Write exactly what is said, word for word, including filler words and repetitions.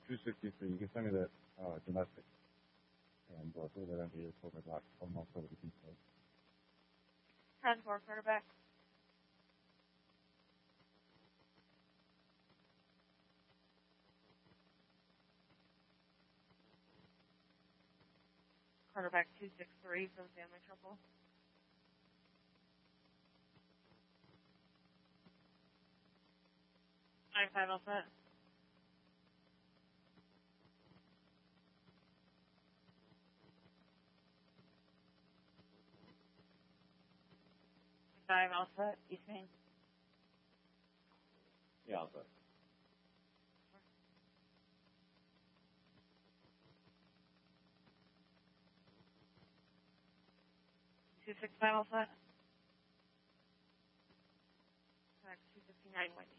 two sixty-three. You can send me that uh, domestic, and uh, throw that under your quarterback. I'll not cover the details. ten four, quarterback. Quarterback two six three from Family Trouble. nine five, all set. Five, all set. East Main. Yeah, all set. two six five, all set. Correct, two fifty-nine, Wendy.